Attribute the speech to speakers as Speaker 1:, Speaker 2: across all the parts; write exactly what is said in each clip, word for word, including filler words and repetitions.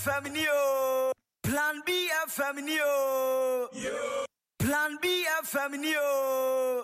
Speaker 1: M Neo. Plan B F M Neo. Yo. Plan B F M Neo.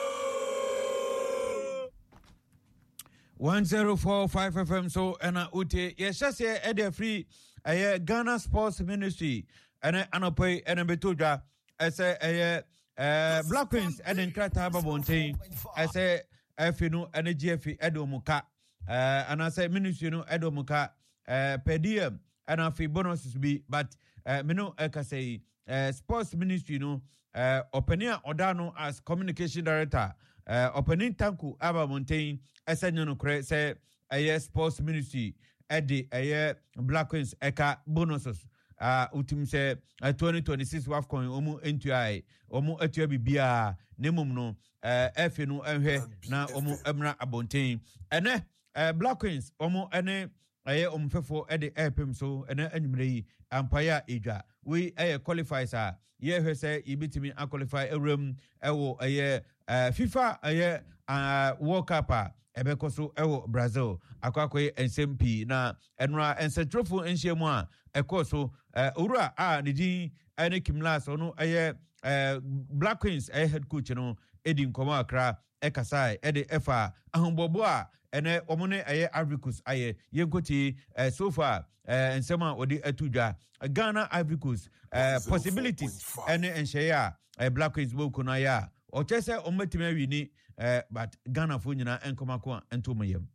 Speaker 1: Yo.
Speaker 2: one oh four point five F M so ena ute yes just here e dey free eh Ghana Sports Ministry ene anopai ene betodwa ese eh eh Black Queens ene nkrata babonten ese afinu ene G F edomuka eh anase ministry no edomuka eh per diem ena fi bonuses bi but eh meno ekasei eh Sports Ministry no eh openia odano as communication director Uh, opening tanku aba mountain esenyo no kre say aye Sports Ministry edi aye Black Queens eka bonuses uh utim say uh, twenty twenty-six wafcon omu entuai omu etua bibia nemum no uh efe no ehwe na omu emra abonten ene uh, Black Queens omu ene aye omfefo edi epem so ene anwumre yi ampaya edwa we aye qualifiers a ye hwe say ibitimi a qualify ewrem ewo aye Uh, FIFA aye uh, World Cup a ebekoso ewo Brazil akwakoye ensem pi na enra ensetrofo enhyemu a ekoso uh, owura a nidi ene Kimlas ono aye uh, Black Queens aye head coach no edi nkomo akra ekasai ede efa ahombobo a ene omone aye Ivory Coast aye yenkoti uh, so far uh, ensema odi atudwa Ghana Ivory Coast uh, possibilities ene enhyeya uh, Black Queens bo kuna ya o chese o metime wini eh but Ghana fo nyina enkomako ento mayem.
Speaker 3: Um,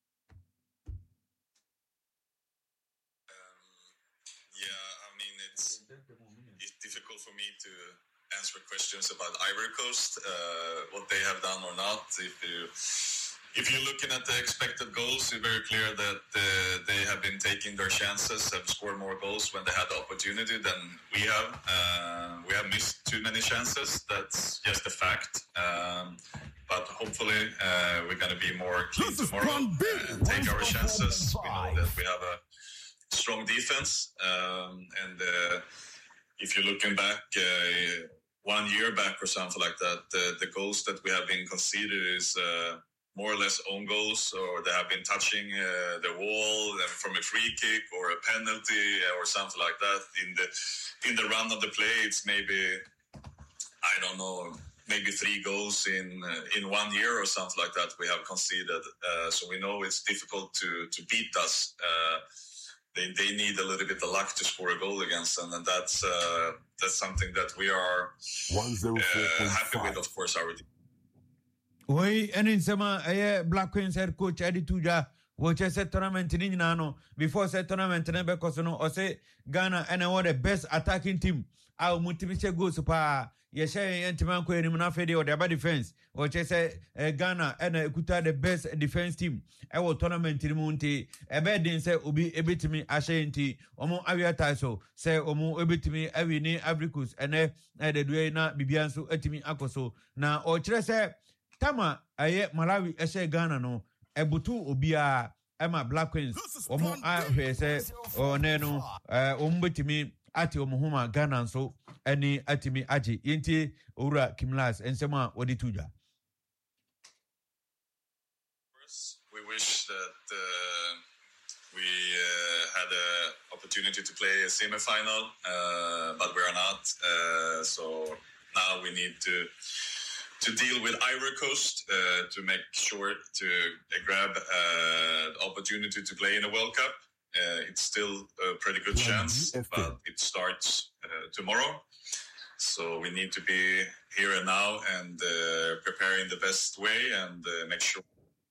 Speaker 3: yeah, I mean it's it's difficult for me to answer questions about Ivory Coast, uh, what they have done or not. If you if you're looking at the expected goals, it's very clear that uh, they have been taking their chances, have scored more goals when they had the opportunity than we have. Uh, we have missed too many chances. That's just a fact. Um, but hopefully uh, we're going to be more clean tomorrow and take our chances. We know that we have a strong defense. Um, and uh, if you're looking back uh, one year back or something like that, the, the goals that we have been conceded is... Uh, more or less own goals, or they have been touching uh, the wall from a free kick or a penalty or something like that. In the in the run of the play, it's maybe, I don't know, maybe three goals in uh, in one year or something like that we have conceded. Uh, so we know it's difficult to to beat us. Uh, they they need a little bit of luck to score a goal against them, and that's uh, that's something that we are uh, happy with, of course, our team.
Speaker 2: Oi enin sema aye Black Queens head coach edi tuja wo chese tournament ni nyina no before say tournament ne be koso no o say Ghana and what the best attacking team a mutimi che goals pa ye share entiman ko enim na fede o the bad defense wo chese uh, Ghana and ekuta the best defense team e wo tournament ni munti e be din say obi ebetimi ahye nti omo awia so say omo ebetimi awi ni Ivory Coast ene e de due na bibia nso etimi akoso na o kire say Tama aye Malawi eshe Ghana no ebutu obia ema Black Queens omo ahwe se oneno eh ombetimi ati omuhuma Ghana so eni atimi aji yenti owura Kimlas ensema odi tuja.
Speaker 3: We wish that uh, we uh, had an opportunity to play a semi-final, uh, but we are not. Uh, so now we need to to deal with Ivory Coast uh, to make sure to uh, grab uh, the opportunity to play in a World Cup. Uh, it's still a pretty good chance, but it starts uh, tomorrow. So we need to be here and now and uh, prepare in the best way and uh, make sure.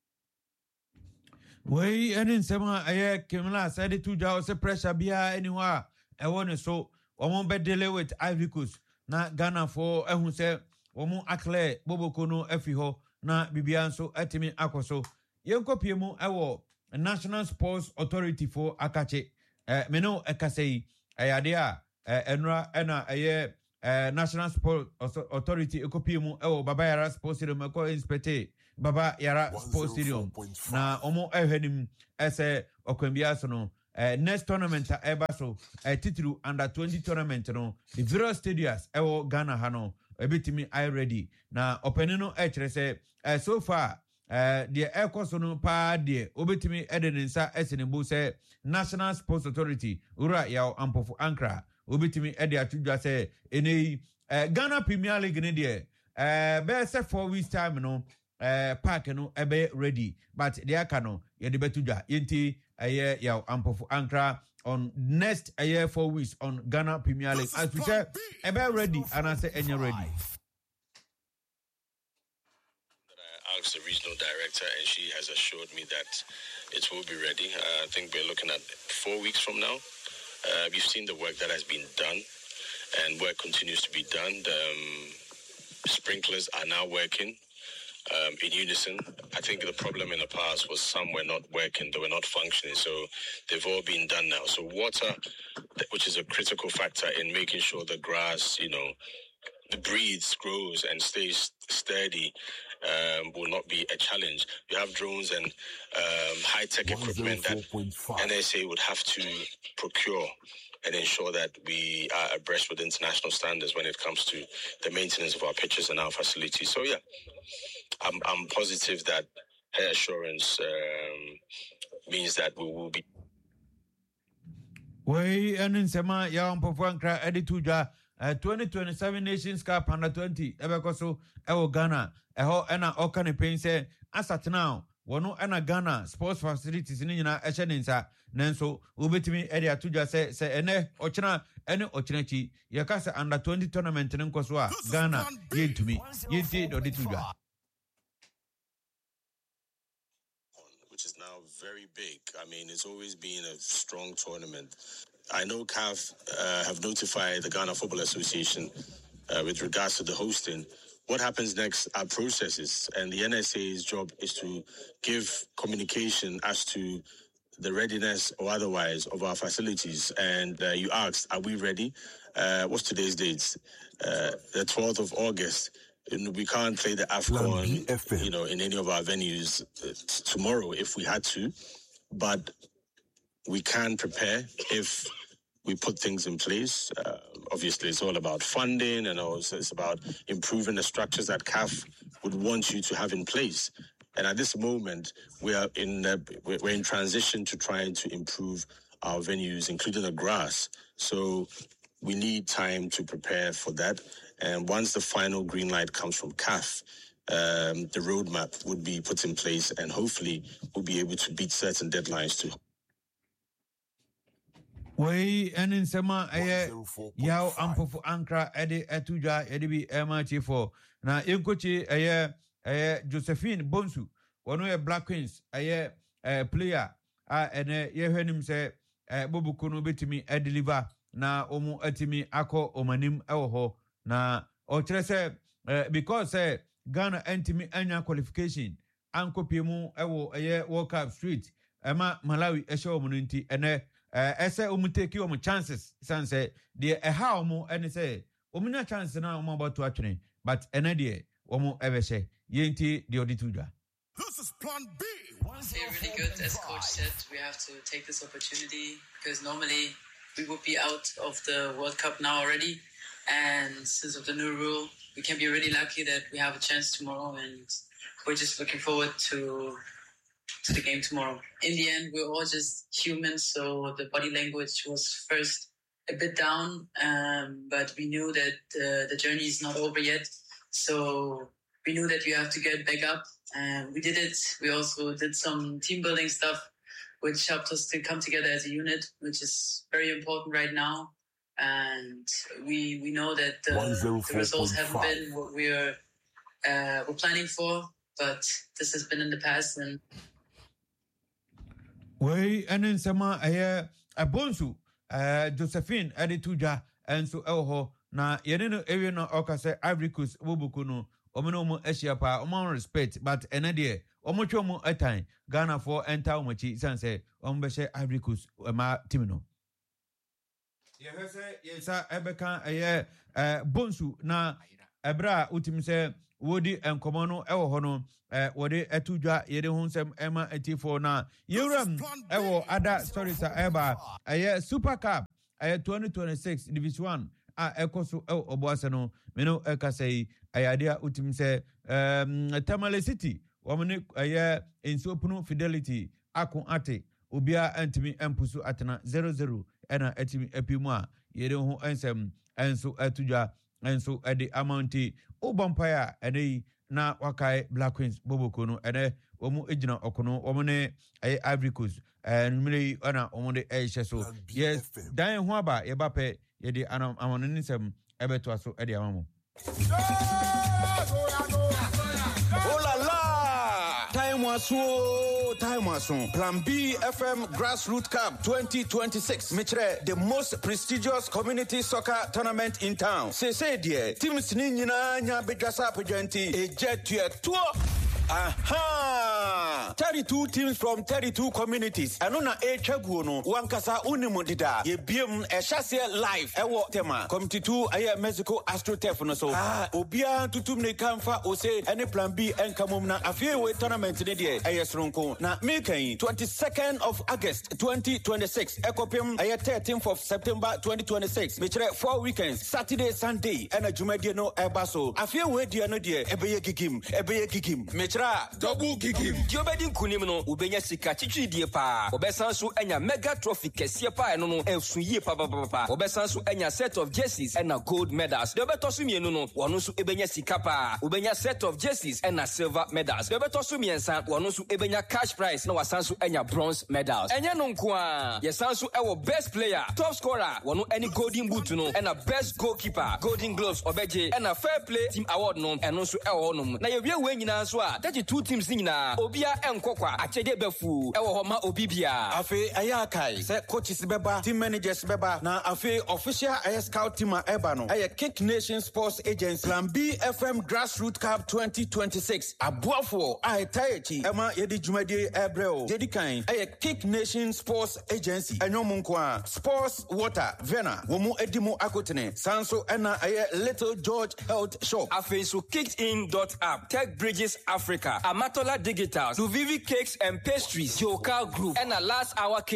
Speaker 2: Wey enin sema aye Kimla said to jaw se pressure bia anywhere e won so omo be deal with Ivory Coast na Ghana for ehun se omo akle boboko no afi ho na bibia nso atimi akoso yenkopie mu ewo National Sports Authority for akache eh meno ekasei ayade a enra ena aye National Sports Authority ekopie mu ewo Baba Yara Sports Stadium eko inspecte Baba Yara Sports Stadium na omo ehwenim ese okwambia so no Uh, next tournament eba so uh, titulu under twenty tournament no the various stadiums ewo Ghana ha no ebitimi I ready na opening no e kire say uh, so far eh de ekoso no pa de obetimi ede ne nsa esenebo se National Sports Authority ura ya Ampofu Ankra obetimi ede atudwa se enei eh, Ghana Premier League ne de eh be se four weeks time no eh park no ebe ready but de aka no ye de betudwa yenti eh ya Ampofu Ankra on next a year four weeks on Ghana Premier League as we say ebe ready and I say any ready.
Speaker 4: I asked the regional director and she has assured me that it will be ready. Uh, I think we're looking at four weeks from now. Uh, we've seen the work that has been done and work continues to be done. The um, sprinklers are now working um, in unison. I think the problem in the past was some were not working, they were not functioning, so they've all been done now. So water, which is a critical factor in making sure the grass, you know, the breathes, grows and stays sturdy, um, will not be a challenge. You have drones and um, high-tech equipment that N S A would have to procure and ensure that we are abreast with international standards when it comes to the maintenance of our pitches and our facilities. So, yeah, I'm, I'm positive that her assurance um, means that we will be.
Speaker 2: Way and in Sema, Yam Pofuankra, Edituja, twenty twenty-seven Nations Cup under twenty, Ebekoso, Ewo Ghana, Eho Ena Okane Pain say, as at now, Wano Ena Ghana, sports facilities in Nina Esheninsa, Nenso, Ubetimi Edia Tuja say, say, Ene, Ochana, Ene Ochinechi, Yakasa under twenty tournament in Nkoswa, Ghana, Yin to me, Yinti Dodituja.
Speaker 4: Which is now very big. I mean, it's always been a strong tournament. I know C A F uh, have notified the Ghana Football Association uh, with regards to the hosting. What happens next are processes, and the N S A's job is to give communication as to the readiness or otherwise of our facilities. And uh, you asked, are we ready? Uh, what's today's date? Uh, the twelfth of August. We can't play the AFCON, you know, in any of our venues uh, t- tomorrow if we had to, but we can prepare if we put things in place. Uh, obviously, it's all about funding, and also it's about improving the structures that C A F would want you to have in place. And at this moment, we are in uh, we're in transition to trying to improve our venues, including the grass. So we need time to prepare for that. And once the final green light comes from C A F, um, the roadmap would be put in place, and hopefully we'll be able to beat certain deadlines too.
Speaker 2: Way and in Sema, Yao Ampofu Ankra, Eddie Etuja, Eddie Emachi for now. Incochi, a Josephine Bonsu, one way Black Queens, a player, and ye heard him say, Bobu Kuno betimi, a deliver, na omu etimi, ako omanim, eho. Na ochre se uh, because uh, Ghana entimi anya qualification anko piemu ewo eye World Cup street ema Malawi ehye omununti ene uh, ese omuteki omu chances sanse de eha omu ene se omunya chance na omu about atwene but ene de omu ebehye yenti de odituja.
Speaker 1: This is plan B.
Speaker 5: They're really good, as coach said. We have to take this opportunity because normally we would be out of the World Cup now already. And since of the new rule, we can be really lucky that we have a chance tomorrow, and we're just looking forward to to the game tomorrow. In the end, we're all just humans, so the body language was first a bit down, um, but we knew that uh, the journey is not over yet. So we knew that we have to get back up, and we did it. We also did some team building stuff, which helped us to come together as a unit, which is very important right now. And we we know that uh, the results haven't been what we're uh, we're planning for, but this has been in the past. And
Speaker 2: way and in Sama a Bonsu, Josephine Edituja, and so Elho. Na yeneno area no okase Ivory Coast Wobukuno, Omino mo Eshiapa, Omon respect, but enadie, Omocho mo etain, Ghana for enter Omochi, Sanse, Ombeshe Ivory Coast, Ema Timino. Yes, yes, Ebeka, a Bonsu, na Ebra, Utim say, Woody and Comono, Ewohono, Wode Etuja, Yedehonsem, Emma Etifo na, Yuram, Ewo, Ada, sorry, Sir Eba, a Super Cup, a twenty twenty-six Division one. A ekoso e oboase no me no eka sei ayade utim se um Tamale City womne aye ensopunu fidelity akon ate obia antimi empusu atena zero zero ena atimi epimu a yere ho ensem enso atudwa enso ede amounti obompaya ene na wakai Black Queens Boboko no ene omu ejina okono omne aye Ivory Coast enmire ona omde ehye so yes dan ho aba ye bape ye de amonisem ebeto aso ede amamo.
Speaker 6: Oh la la! Time was so, time was so. Plan B F M Grassroots Cup twenty twenty-six. Mitre, the most prestigious community soccer tournament in town. Say, say, dear, teams Nina, nya Bedrasa Pajenti, a jet to a tour. Aha! thirty-two teams from thirty-two communities. Anona e chaguno wankasa unimodida. Ye biem e chassis live. Ewo tema. Committee two aye Mexico AstroTurf no so. Ah, obia tutum ne kamfa ose any plan B en kamum na afie we tournament ne de aye sronko. Na mekan twenty-second of August twenty twenty-six. Ekopim aye thirteenth of September twenty twenty-six. Mitre four weekends. Saturday, Sunday and a Jumadi no ebaso. Afie we dia no de ebeye gigim. Ebeye gigim. Mitre double gigim.
Speaker 7: Diobedi kunim no ubenya sika chichi die pa. Obesan so enya mega trophy kese pa eno no esuye pa pa pa pa. Obesan so enya set of jerseys and a gold medals. Debeto so mienu no wono so ebenya sika pa. Ubenya set of jerseys and a silver medals. Debeto so miensa wono so ebenya cash prize na wasan so enya bronze medals. Enya no nko a yesan so ewo best player, top scorer, wono any golden boot no and a best goalkeeper, golden gloves obeje and a fair play team award no eno so ewo no. Na ye wie we nyina so a thirty-two teams nyina obia enkokwa achede befu ewo homa obibia
Speaker 6: afi ayakai se coaches beba team managers beba na afi official air scout team eba no aye Kick Nation Sports Agency Plan B F M Grassroots Cup twenty twenty-six abuafo aye tayechi ema yedi jumadi ebreo yedi kan aye Kick Nation Sports Agency enyomunkwa Sports Water Vena womu edimu akotene sanso ena aye Little George Health Shop
Speaker 7: afi so kicked in dot app Tech Bridges Africa Amatola Digital, Luvivi Cakes and Pastries, Joka Group, and a last hour